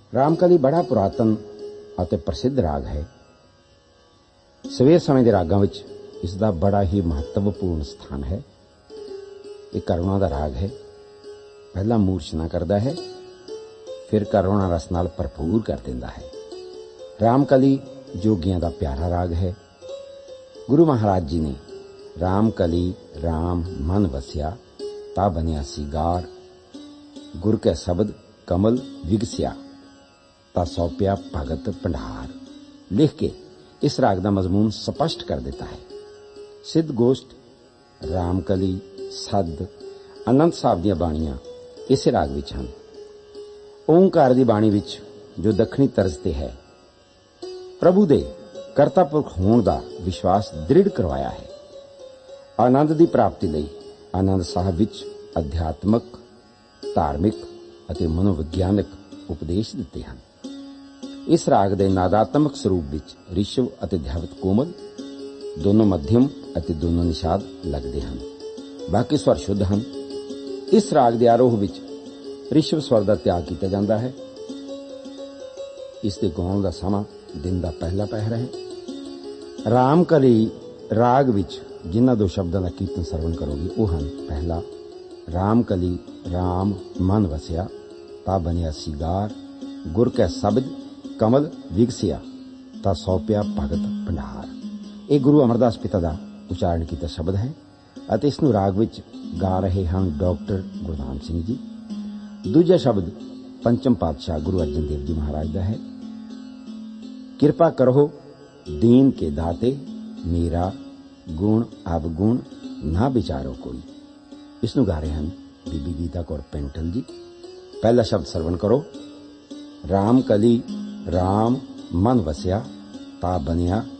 ਰਾਮਕਲੀ ਬੜਾ ਪੁਰਾਤਨ ਅਤੇ ਪ੍ਰਸਿੱਧ ਰਾਗ ਹੈ। ਸਵੇਰ ਸਮੇਂ ਦੇ ਰਾਗਾਂ ਵਿੱਚ ਇਸ ਦਾ ਬੜਾ ਹੀ ਮਹੱਤਵਪੂਰਨ ਸਥਾਨ ਹੈ। ਇਹ ਕਰੁਣਾ ਦਾ ਰਾਗ ਹੈ। ਪਹਿਲਾਂ ਮੂਰਛਨਾ ਕਰਦਾ ਹੈ, ਫਿਰ ਕਰੁਣਾ ਰਸ ਨਾਲ ਭਰਪੂਰ ਕਰ ਦਿੰਦਾ ਹੈ। ਰਾਮਕਲੀ ਜੋਗੀਆਂ ਦਾ ਪਿਆਰਾ ਰਾਗ ਹੈ। ਗੁਰੂ ਮਹਾਰਾਜ ਜੀ ਨੇ ਰਾਮਕਲੀ ਰਾਮ ਮਨ ਵਸਿਆ ਤਾ ਬਨਿਆ ਸੀਗਾਰ, ਗੁਰ ਕੈ ਸ਼ਬਦ ਕਮਲ ਵਿਗਸਿਆ ਤਾ ਸੌਪਿਆ ਭਗਤ ਭੰਡਾਰ ਲਿਖ ਕੇ ਇਸ ਰਾਗ ਦਾ ਮਜ਼ਮੂਨ ਸਪਸ਼ਟ ਕਰ ਦਿੱਤਾ ਹੈ। ਸਿੱਧ ਗੋਸ਼ਟ, ਰਾਮਕਲੀ, ਸੱਦ, ਅਨੰਦ ਸਾਹਿਬ ਦੀਆਂ ਬਾਣੀਆਂ ਇਸੇ ਰਾਗ ਵਿੱਚ ਹਨ। ਓਂਕਾਰ ਦੀ ਬਾਣੀ ਵਿੱਚ ਜੋ ਦੱਖਣੀ ਤਰਜ਼ ਤੇ ਹੈ, ਪ੍ਰਭੂ ਦੇ ਕਰਤਾ ਪੁਰਖ ਹੋਣ ਦਾ ਵਿਸ਼ਵਾਸ ਦ੍ਰਿੜ ਕਰਵਾਇਆ ਹੈ। ਆਨੰਦ ਦੀ ਪ੍ਰਾਪਤੀ ਲਈ ਆਨੰਦ ਸਾਹਿਬ ਵਿੱਚ ਅਧਿਆਤਮਕ, ਧਾਰਮਿਕ ਅਤੇ ਮਨੋਵਿਗਿਆਨਕ ਉਪਦੇਸ਼ ਦਿੱਤੇ ਹਨ। ਇਸ ਰਾਗ ਦੇ ਨਾਦਾਤਮਕ ਸਰੂਪ ਵਿੱਚ ਰਿਸ਼ਵ ਅਤੇ ਧੈਵਤ ਕੋਮਲ ਦੋਨੋਂ ਮੱਧਮ ਅਤੇ ਦੋਨੋਂ ਨਿਸ਼ਾਦ ਲੱਗਦੇ ਹਨ। ਬਾਕੀ ਸਵਰ ਸ਼ੁੱਧ ਹਨ। ਇਸ ਰਾਗ ਦੇ ਆਰੋਹ ਵਿੱਚ ਰਿਸ਼ਵ ਸਵਰ ਦਾ ਤਿਆਗ ਕੀਤਾ ਜਾਂਦਾ ਹੈ। ਇਸ ਦੇ ਗਾਉਣ ਦਾ ਸਮਾਂ ਦਿਨ ਦਾ ਪਹਿਲਾ ਪਹਿਰ ਹੈ। ਰਾਮਕਲੀ ਰਾਗ ਵਿੱਚ ਜਿਨ੍ਹਾਂ ਦੋ ਸ਼ਬਦਾਂ ਦਾ ਕੀਰਤਨ ਸਰਵਣ ਕਰੋਗੇ ਉਹ ਹਨ, ਪਹਿਲਾ ਰਾਮਕਲੀ ਰਾਮ ਮਨ ਵਸਿਆ ਤਾ ਬਨਿਆ ਸੀਗਾਰ, ਗੁਰ ਕੈ ਸ਼ਬਦ ਕਮਲ ਵਿਗਸਿਆ ਤਾ ਸੌਪਿਆ ਭਗਤ ਭੰਡਾਰ। ਇਹ ਗੁਰੂ ਅਮਰਦਾਸ ਪਿਤਾ ਦਾ ਉਚਾਰਨ ਕੀਤਾ ਸ਼ਬਦ ਹੈ ਅਤੇ ਇਸ ਨੂੰ ਰਾਗ ਵਿੱਚ ਗਾ ਰਹੇ ਹਨ ਡਾਕਟਰ ਗੁਰਨਾਮ ਸਿੰਘ ਜੀ। ਦੂਜਾ ਸ਼ਬਦ ਪੰਚਮ ਪਾਤਸ਼ਾਹ ਗੁਰੂ ਅਰਜਨ ਦੇਵ ਜੀ ਮਹਾਰਾਜ ਦਾ ਹੈ। ਕਿਰਪਾ ਕਰੋ ਦੀਨ ਕੇ ਦਾਤੇ, ਮੇਰਾ ਗੁਣ ਅਵਗੁਣ ਨਾ ਵਿਚਾਰੋ ਕੋਈ। ਇਸ ਨੂੰ ਗਾ ਰਹੇ ਹਨ ਬੀਬੀ ਗੀਤਾ ਕੌਰ ਪੈਂਟਲ ਜੀ। ਪਹਿਲਾ ਸ਼ਬਦ ਸਰਵਣ ਕਰੋ। ਰਾਮਕਲੀ ਰਾਮ ਮਨ ਵਸਿਆ ਤਾ ਬਨਿਆ